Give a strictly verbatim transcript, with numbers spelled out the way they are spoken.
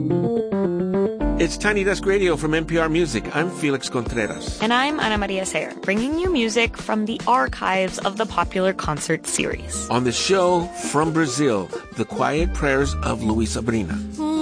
It's Tiny Desk Radio from N P R Music. I'm Felix Contreras. And I'm Ana Maria Sayer, bringing you music from the archives of the popular concert series. On the show, from Brazil, The Quiet Prayers of Luis Sabrina.